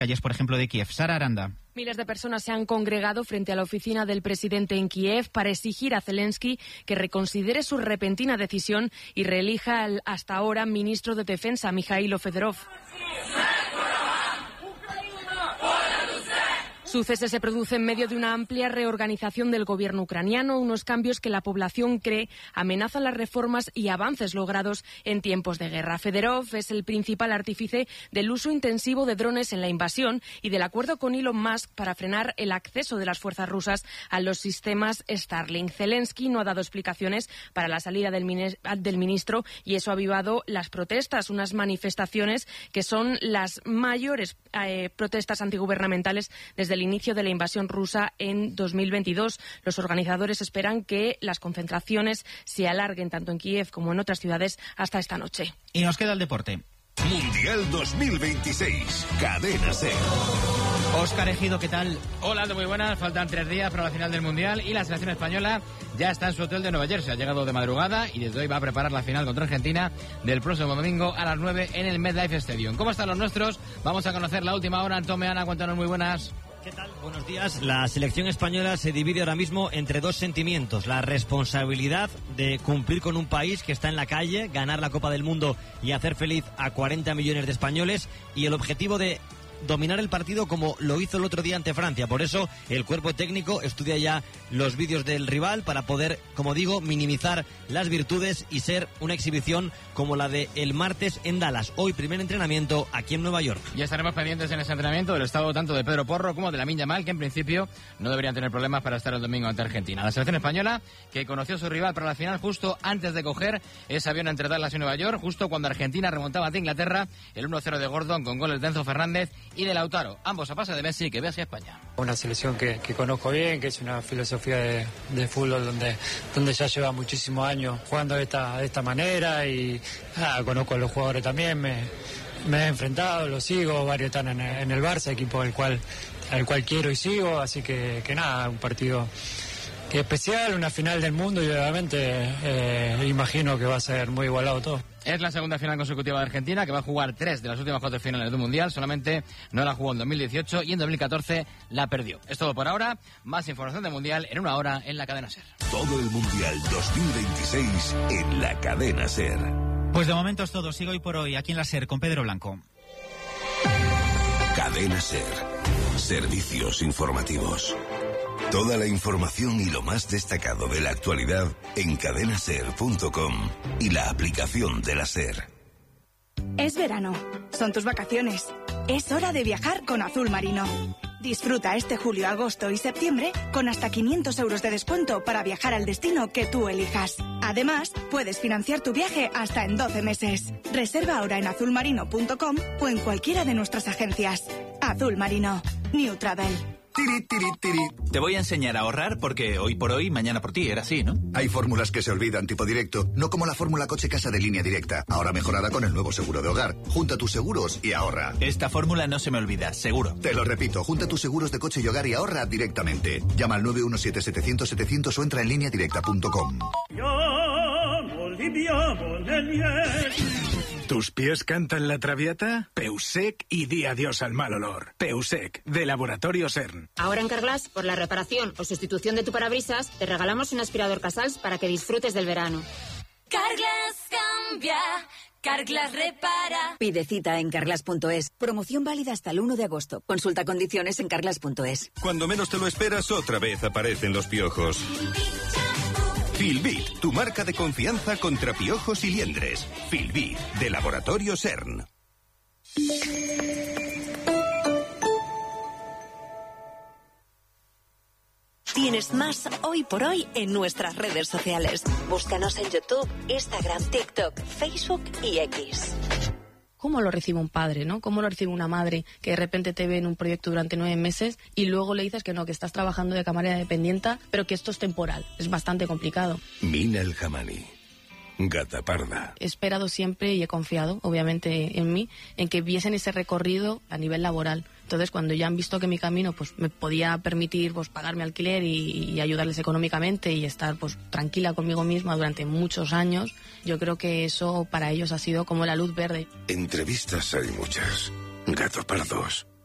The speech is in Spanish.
calles, por ejemplo, de Kiev. Sara Aranda. Miles de personas se han congregado frente a la oficina del presidente en Kiev para exigir a Zelensky que reconsidere su repentina decisión y reelija al hasta ahora ministro de Defensa, Mikhailo Fedorov. Su cese se produce en medio de una amplia reorganización del gobierno ucraniano, unos cambios que la población cree amenazan las reformas y avances logrados en tiempos de guerra. Fedorov es el principal artífice del uso intensivo de drones en la invasión y del acuerdo con Elon Musk para frenar el acceso de las fuerzas rusas a los sistemas Starlink. Zelensky no ha dado explicaciones para la salida del ministro y eso ha avivado las protestas, unas manifestaciones que son las mayores protestas antigubernamentales desde el inicio de la invasión rusa en 2022. Los organizadores esperan que las concentraciones se alarguen tanto en Kiev como en otras ciudades hasta esta noche. Y nos queda el deporte. Mundial 2026, Cadena SER. Óscar Ejido, ¿qué tal? Hola, muy buenas. Faltan 3 días para la final del Mundial y la selección española ya está en su hotel de Nueva Jersey. Ha llegado de madrugada y desde hoy va a preparar la final contra Argentina del próximo domingo a las 9 en el MetLife Stadium. ¿Cómo están los nuestros? Vamos a conocer la última hora. Antón Meana, cuéntanos, muy buenas. ¿Qué tal? Buenos días. La selección española se divide ahora mismo entre dos sentimientos. La responsabilidad de cumplir con un país que está en la calle, ganar la Copa del Mundo y hacer feliz a 40 millones de españoles, y el objetivo de dominar el partido como lo hizo el otro día ante Francia. Por eso el cuerpo técnico estudia ya los vídeos del rival para poder, como digo, minimizar las virtudes y ser una exhibición como la de el martes en Dallas. Hoy primer entrenamiento aquí en Nueva York. Ya estaremos pendientes en ese entrenamiento del estado tanto de Pedro Porro como de Lamine Yamal, que en principio no deberían tener problemas para estar el domingo ante Argentina. La selección española que conoció a su rival para la final justo antes de coger ese avión entre Dallas y Nueva York, justo cuando Argentina remontaba ante Inglaterra, el 1-0 de Gordon con goles de Enzo Fernández y de Lautaro, ambos a pase de Messi, que ve hacia España. Una selección que conozco bien, que es una filosofía de fútbol donde ya lleva muchísimos años jugando de esta manera y conozco a los jugadores también, me he enfrentado, los sigo, varios están en el Barça, equipo al cual quiero y sigo, así que nada, un partido que es especial, una final del mundo y obviamente imagino que va a ser muy igualado todo. Es la segunda final consecutiva de Argentina, que va a jugar 3 de las últimas 4 finales de un Mundial. Solamente no la jugó en 2018 y en 2014 la perdió. Es todo por ahora. Más información del Mundial en una hora en la Cadena SER. Todo el Mundial 2026 en la Cadena SER. Pues de momento es todo. Sigo hoy por hoy aquí en la SER con Pedro Blanco. Cadena SER. Servicios informativos. Toda la información y lo más destacado de la actualidad en cadenaser.com y la aplicación de la SER. Es verano, son tus vacaciones. Es hora de viajar con Azul Marino. Disfruta este julio, agosto y septiembre con hasta 500 euros de descuento para viajar al destino que tú elijas. Además, puedes financiar tu viaje hasta en 12 meses. Reserva ahora en azulmarino.com o en cualquiera de nuestras agencias. Azul Marino. New Travel. Tiri, tiri, tiri. Te voy a enseñar a ahorrar porque hoy por hoy, mañana por ti, era así, ¿no? Hay fórmulas que se olvidan, tipo directo, no como la fórmula coche casa de Línea Directa, ahora mejorada con el nuevo seguro de hogar. Junta tus seguros y ahorra. Esta fórmula no se me olvida, seguro. Te lo repito, junta tus seguros de coche y hogar y ahorra directamente. Llama al 917-700-700 o entra en lineadirecta.com. ¿Tus pies cantan la traviata? Peusec y di adiós al mal olor. Peusec, de Laboratorio CERN. Ahora en Carglass, por la reparación o sustitución de tu parabrisas, te regalamos un aspirador Casals para que disfrutes del verano. Carglass cambia, Carglass repara. Pide cita en carglass.es. Promoción válida hasta el 1 de agosto. Consulta condiciones en carglass.es. Cuando menos te lo esperas, otra vez aparecen los piojos. Filbit, tu marca de confianza contra piojos y liendres. Filbit, de Laboratorio CERN. Tienes más hoy por hoy en nuestras redes sociales. Búscanos en YouTube, Instagram, TikTok, Facebook y X. ¿Cómo lo recibe un padre, no? ¿Cómo lo recibe una madre que de repente te ve en un proyecto durante 9 meses y luego le dices que no, que estás trabajando de camarera dependiente, pero que esto es temporal? Es bastante complicado. Mina El Jamani, Gata Parda. He esperado siempre y he confiado, obviamente, en mí, en que viesen ese recorrido a nivel laboral. Entonces, cuando ya han visto que mi camino pues me podía permitir pues pagar mi alquiler y ayudarles económicamente y estar pues tranquila conmigo misma durante muchos años, yo creo que eso para ellos ha sido como la luz verde. Entrevistas hay muchas. Gato Pardos.